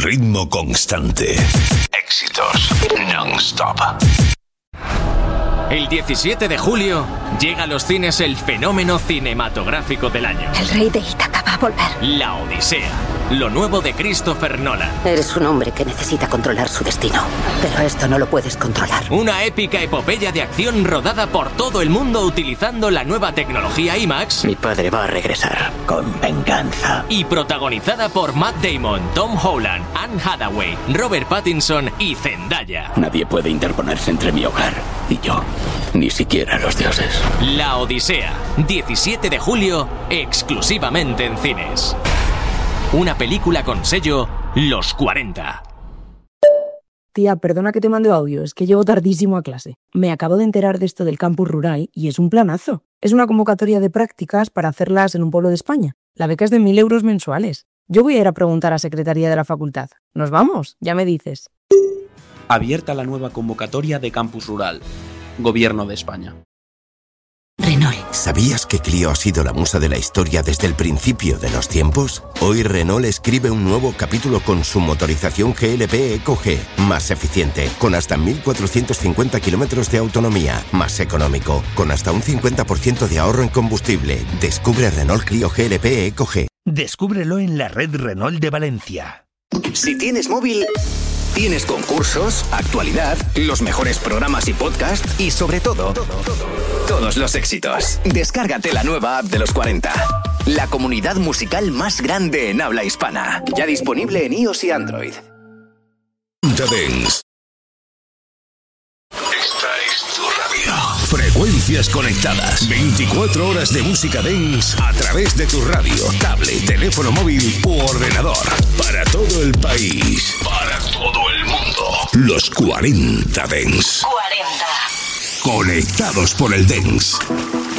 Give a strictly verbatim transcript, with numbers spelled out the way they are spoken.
ritmo constante. Éxitos non-stop. El diecisiete de julio llega a los cines el fenómeno cinematográfico del año. El rey de Ítaca va a volver. La Odisea, lo nuevo de Christopher Nolan. Eres un hombre que necesita controlar su destino, pero esto no lo puedes controlar. Una épica epopeya de acción rodada por todo el mundo utilizando la nueva tecnología IMAX. Mi padre va a regresar con venganza. Y protagonizada por Matt Damon, Tom Holland, Anne Hathaway, Robert Pattinson y Zendaya. Nadie puede interponerse entre mi hogar y yo. Ni siquiera los dioses. La Odisea, diecisiete de julio, exclusivamente en cines. Una película con sello Los cuarenta. Tía, perdona que te mande audio, es que llego tardísimo a clase. Me acabo de enterar de esto del campus rural y es un planazo. Es una convocatoria de prácticas para hacerlas en un pueblo de España. La beca es de mil euros mensuales. Yo voy a ir a preguntar a Secretaría de la Facultad. ¿Nos vamos? Ya me dices. Abierta la nueva convocatoria de campus rural. Gobierno de España. Renault. ¿Sabías que Clio ha sido la musa de la historia desde el principio de los tiempos? Hoy Renault escribe un nuevo capítulo con su motorización G L P Eco G, más eficiente, con hasta mil cuatrocientos cincuenta kilómetros de autonomía, más económico, con hasta un cincuenta por ciento de ahorro en combustible. Descubre Renault Clio G L P Eco G. Descúbrelo en la red Renault de Valencia. Si tienes móvil, tienes concursos, actualidad, los mejores programas y podcast y sobre todo, todos los éxitos. Descárgate la nueva app de los cuarenta. La comunidad musical más grande en habla hispana. Ya disponible en iOS y Android. Dance. Esta es tu radio. Frecuencias conectadas. veinticuatro horas de música dance a través de tu radio, tablet, teléfono móvil u ordenador. Para todo el país. Para todo el mundo. Los cuarenta Dance. cuarenta. Conectados por el dance.